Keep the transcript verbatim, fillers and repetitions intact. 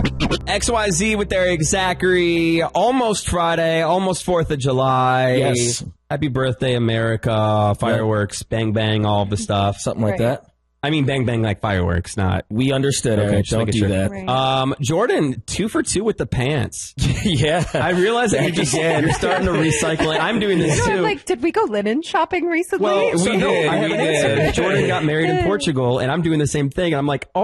X Y Z with Eric Zachary. Almost Friday, almost fourth of July. Yes. Happy birthday, America. Fireworks, yep. Bang, bang, all the stuff. Something like Right. that. I mean, bang, bang, like fireworks, not... We understood, Okay, Eric. just Don't making do sure. that. Right. Um, Jordan, two for two with the pants. Yeah. I realize that you Back just, again. you're starting to recycle it. I'm doing this You know, too. like, did we go linen shopping recently? Well, So we know. did, I have we an answer. did. Jordan got married in Portugal, and I'm doing the same thing. And I'm like, oh,